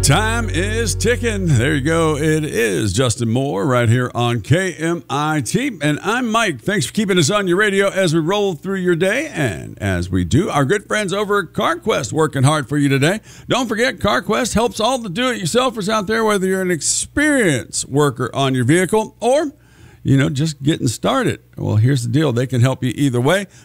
Time is ticking. There you go. It is Justin Moore right here on KMIT. And I'm Mike. Thanks for keeping us on your radio as we roll through your day. And as we do, our good friends over at CarQuest working hard for you today. Don't forget, CarQuest helps all the do-it-yourselfers out there, whether you're an experienced worker on your vehicle or just getting started. Well, here's the deal. They can help you either way.